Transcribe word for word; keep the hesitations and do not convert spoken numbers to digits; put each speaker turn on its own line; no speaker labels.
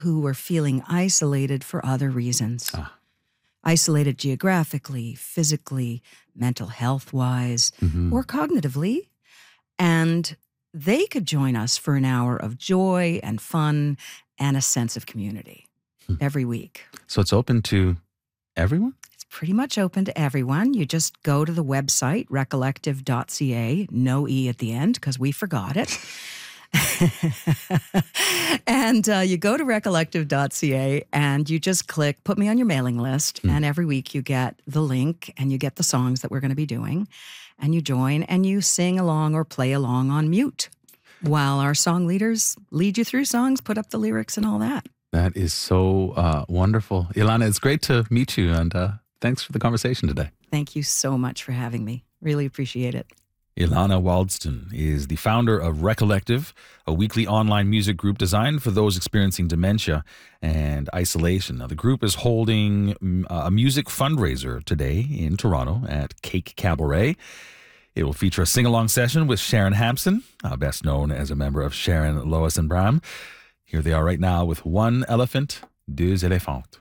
who were feeling isolated for other reasons.
Ah.
Isolated geographically, physically, mental health-wise,
Mm-hmm.
or cognitively. And they could join us for an hour of joy and fun and a sense of community
Hmm.
every week.
So it's open to everyone?
It's pretty much open to everyone. You just go to the website, recollective dot c a, no E at the end because we forgot it. and uh, you go to recollective dot c a and you just click, put me on your mailing list.
Mm.
And every week you get the link and you get the songs that we're going to be doing. And you join and you sing along or play along on mute while our song leaders lead you through songs, put up the lyrics and all that.
That is so uh, wonderful. Ilana, it's great to meet you, and uh, thanks for the conversation today.
Thank you so much for having me. Really appreciate it.
Ilana Waldston is the founder of Recollective, a weekly online music group designed for those experiencing dementia and isolation. Now, the group is holding mm, a music fundraiser today in Toronto at Cake Cabaret. It will feature a sing-along session with Sharon Hampson, uh, best known as a member of Sharon, Lois and Bram. Here they are right now with One Elephant, Deux Éléphants.